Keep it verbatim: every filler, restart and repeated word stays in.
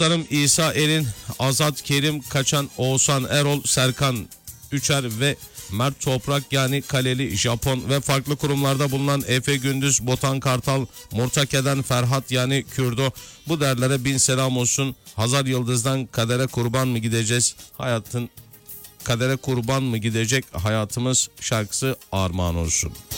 dostlarım İsa Erin, Azat Kerim, Kaçan, Oğuzhan Erol, Serkan Üçer ve Mert Toprak yani Kaleli Japon ve farklı kurumlarda bulunan Efe Gündüz, Botan Kartal, Murtake'den Ferhat yani Kürdo. Bu derlere bin selam olsun. Hazar Yıldız'dan Kadere Kurban mı gideceğiz? Hayatın kadere kurban mı gidecek hayatımız şarkısı armağan olsun.